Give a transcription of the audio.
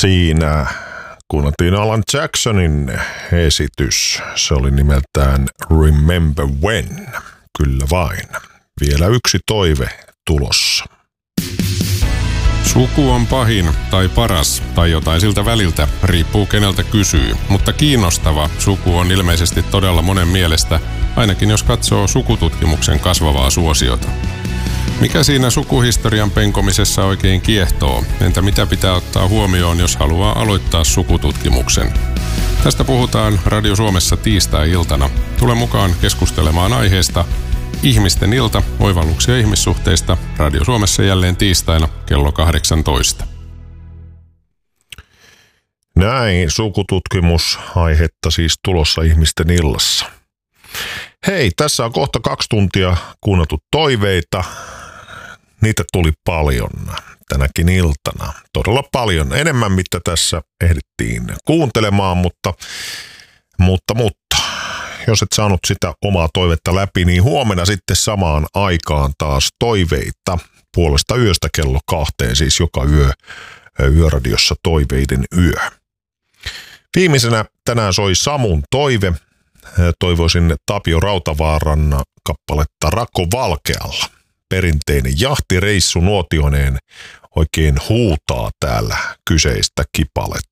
Siinä kuunneltiin Alan Jacksonin esitys. Se oli nimeltään Remember When. Kyllä vain. Vielä yksi toive tulossa. Suku on pahin tai paras tai jotain siltä väliltä, riippuu keneltä kysyy. Mutta kiinnostava suku on ilmeisesti todella monen mielestä, ainakin jos katsoo sukututkimuksen kasvavaa suosiota. Mikä siinä sukuhistorian penkomisessa oikein kiehtoo? Entä mitä pitää ottaa huomioon, jos haluaa aloittaa sukututkimuksen? Tästä puhutaan Radio Suomessa tiistai-iltana. Tule mukaan keskustelemaan aiheesta Ihmisten ilta, oivalluksia ihmissuhteista. Radio Suomessa jälleen tiistaina kello 18. Näin, sukututkimusaihetta siis tulossa Ihmisten illassa. Hei, tässä on kohta 2 tuntia kuunneltu toiveita. Niitä tuli paljon tänäkin iltana. Todella paljon. Enemmän, mitä tässä ehdittiin kuuntelemaan, mutta jos et saanut sitä omaa toivetta läpi, niin huomenna sitten samaan aikaan taas toiveita puolesta yöstä kello 2, siis joka yö Yöradiossa toiveiden yö. Viimeisenä tänään soi Samun toive. Toivoisin Tapio Rautavaaran kappaletta Rakko Valkealla. Perinteinen jahtireissu nuotioineen oikein huutaa täällä kyseistä kipaletta.